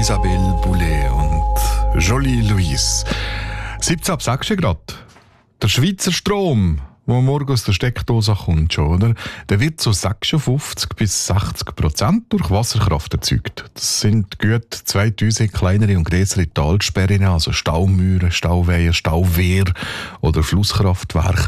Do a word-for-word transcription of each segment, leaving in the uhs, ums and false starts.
Isabelle Boulay und Jolie Louise. siebzehn ab sechs Grad. Der Schweizer Strom, der morgen aus der Steckdose kommt, schon, oder? Der wird zu sechsundfünfzig bis sechzig Prozent durch Wasserkraft erzeugt. Das sind gut zweitausend kleinere und größere Talsperren, also Staumauern, Stauweiher, Stauwehr oder Flusskraftwerke,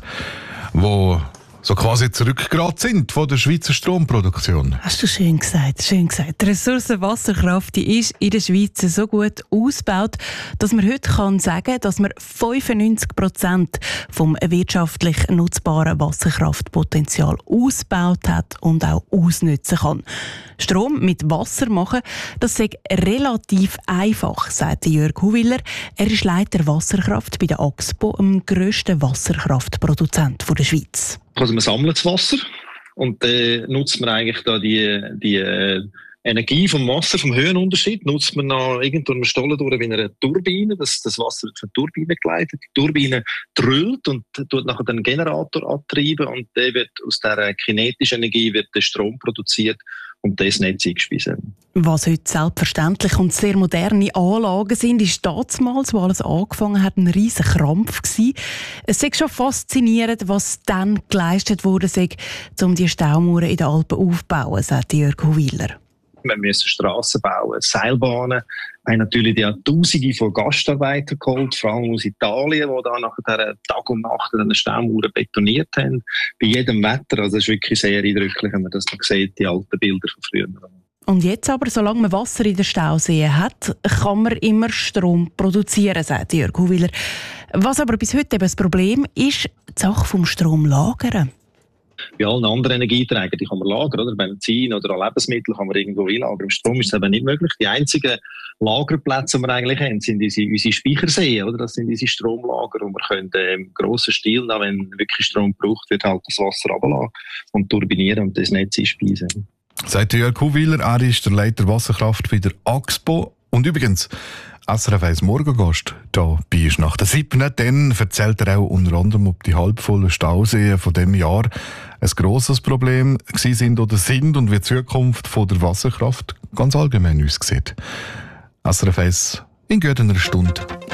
die so quasi zurückgerät sind von der Schweizer Stromproduktion. Hast du schön gesagt, schön gesagt. Die Ressource Wasserkraft die ist in der Schweiz so gut ausgebaut, dass man heute kann sagen, dass man fünfundneunzig Prozent vom wirtschaftlich nutzbaren Wasserkraftpotenzial ausgebaut hat und auch ausnutzen kann. Strom mit Wasser machen, das ist relativ einfach, sagt Jörg Huwiller. Er ist Leiter Wasserkraft bei der Axpo, dem grössten Wasserkraftproduzent der Schweiz. Also man sammelt das Wasser und dann äh, nutzt man eigentlich da die, die äh, Energie vom Wasser, vom Höhenunterschied, nutzt man noch irgendwo einen Stollen durch wie eine Turbine, das, das Wasser wird von der Turbine geleitet. Die Turbine drüllt und tut nachher den Generator antreiben und der wird aus dieser kinetischen Energie wird der Strom produziert und das Netz eingespeisen. Was heute selbstverständlich und sehr moderne Anlagen sind, ist damals, wo alles angefangen hat, ein riesen Krampf gewesen. Es ist schon faszinierend, was dann geleistet wurde, um die Staumauern in den Alpen aufzubauen, sagt Jörg Huwiller. Wir müssen Strassen bauen, Seilbahnen. Wir haben natürlich die Tausende von Gastarbeitern geholt, vor allem aus Italien, die da nachher Tag und Nacht eine Staumauer betoniert haben. Bei jedem Wetter. Also es ist wirklich sehr eindrücklich, wenn man das noch sieht, die alten Bilder von früher. Und jetzt aber, solange man Wasser in den Stauseen hat, kann man immer Strom produzieren, sagt Jörg Huwiller. Was aber bis heute eben das Problem ist, die Sache vom Strom lagern. Bei allen anderen Energieträgern, die kann man lagern, oder? Benzin oder Lebensmittel kann man irgendwo einlagern. Im Strom ist es eben nicht möglich. Die einzigen Lagerplätze, die wir eigentlich haben, sind unsere, unsere Speicherseen, oder? Das sind unsere Stromlager, wo wir können, äh, im grossen Stil, dann, wenn wirklich Strom gebraucht wird, halt das Wasser runterlassen und turbinieren und das Netz einspeisen. Sagt Jörg Huwiller, er ist der Leiter Wasserkraft bei der Axpo. Und übrigens, S R F eins Morgengast da bei ist nach der siebten. Dann erzählt er auch unter anderem, ob die halbvollen Stauseen von diesem Jahr ein grosses Problem gewesen sind oder sind und wie die Zukunft von der Wasserkraft ganz allgemein aussieht. S R F eins in gut einer Stunde.